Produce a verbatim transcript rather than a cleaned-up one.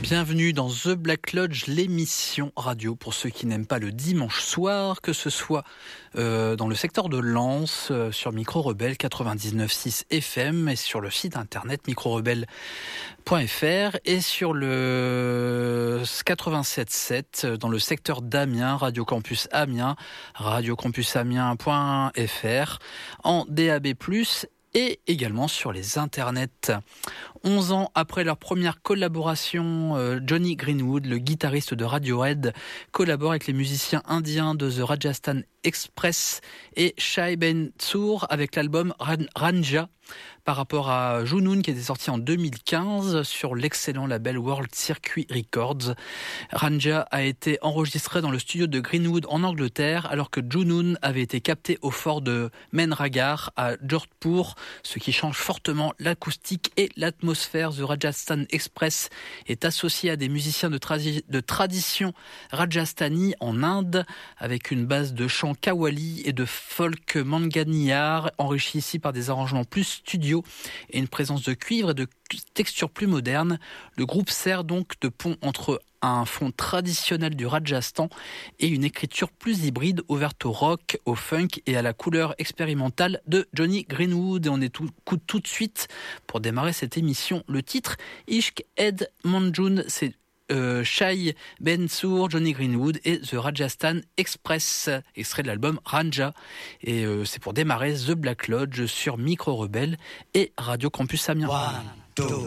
Bienvenue dans The Black Lodge, l'émission radio pour ceux qui n'aiment pas le dimanche soir, que ce soit euh, dans le secteur de Lens, euh, sur Micro Rebelle quatre-vingt-dix-neuf virgule six F M et sur le site internet micro rebelle point f r et sur le quatre-vingt-sept virgule sept dans le secteur d'Amiens, Radio Campus Amiens, radio campus amiens point f r en D A B plus, et également sur les internets. Onze ans après leur première collaboration, euh, Jonny Greenwood, le guitariste de Radiohead, collabore avec les musiciens indiens de The Rajasthan Express et Shai Ben Tzur avec l'album Ran- Ranja, par rapport à Junoon qui était sorti en deux mille quinze sur l'excellent label World Circuit Records. Ranja a été enregistré dans le studio de Greenwood en Angleterre, alors que Junoon avait été capté au fort de Menragar à Jodhpur, ce qui change fortement l'acoustique et l'atmosphère. The Rajasthan Express est associé à des musiciens de, tradi- de tradition rajasthani en Inde, avec une base de chant qawwali et de folk manganiyar, enrichi ici par des arrangements plus studio et une présence de cuivre et de texture plus moderne. Le groupe sert donc de pont entre un fond traditionnel du Rajasthan et une écriture plus hybride, ouverte au rock, au funk et à la couleur expérimentale de Jonny Greenwood. Et on écoute tout, tout de suite, pour démarrer cette émission, le titre Ishq Ed Manjun. C'est Euh, Shai Ben Tzur, Jonny Greenwood et The Rajasthan Express, extrait de l'album Ranja. Et euh, c'est pour démarrer The Black Lodge sur Micro Rebelle et Radio Campus Amiens. One, two.